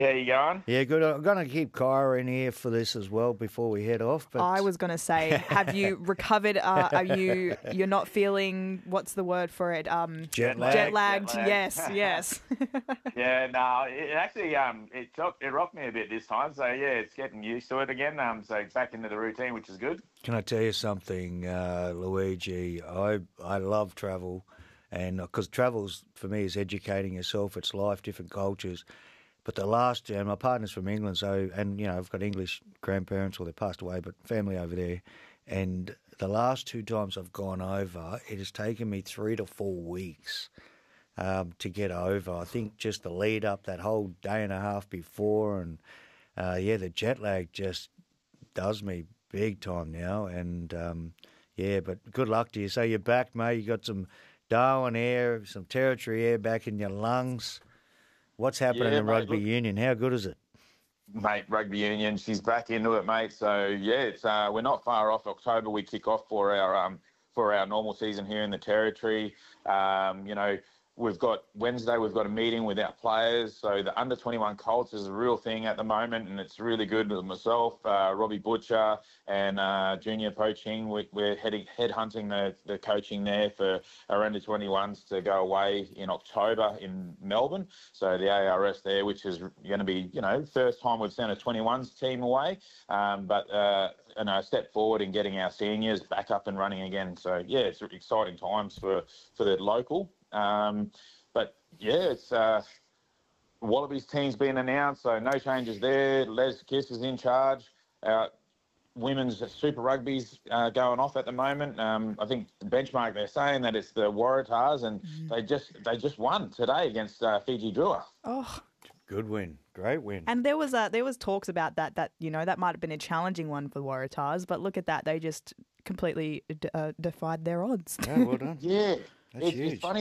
How you going? Yeah, good. I'm going to keep Kyra in here for this as well before we head off. But I was going to say, have you recovered? You're not feeling, what's the word for it? jet lag. Jet lagged. Jet lag. Yes. Yeah, no, it actually it rocked me a bit this time. So yeah, it's getting used to it again. So it's back into the routine, which is good. Can I tell you something, Luigi? I love travel, and because travels for me is educating yourself. It's life, different cultures. But the last, and my partner's from England, so, and, I've got English grandparents, well, they passed away, but family over there. And the last 2 times I've gone over, it has taken me 3 to 4 weeks to get over. I think just the lead up, that whole day and a half before, and, the jet lag just does me big time now. And, but good luck to you. So you're back, mate. You got some Darwin air, some territory air back in your lungs. What's happening in rugby union? How good is it? Mate, rugby union, she's back into it, mate. So yeah, it's we're not far off. October we kick off for our normal season here in the territory. We've got Wednesday, we've got a meeting with our players. So the under-21 Colts is a real thing at the moment, and it's really good with myself, Robbie Butcher, and junior poaching. We're headhunting the coaching there for our under-21s to go away in October in Melbourne. So the ARS there, which is going to be, first time we've sent a 21s team away, but a step forward in getting our seniors back up and running again. So yeah, it's exciting times for the local. But yeah, it's Wallabies team's been announced, so no changes there. Les Kiss is in charge. Women's Super Rugby's going off at the moment. I think the benchmark, they're saying that it's the Waratahs, and they just won today against Fiji Drua. Oh, good win, great win. And there was talks about that that might have been a challenging one for Waratahs, but look at that, they just completely defied their odds. Yeah, well done. Yeah, That's huge. It's funny.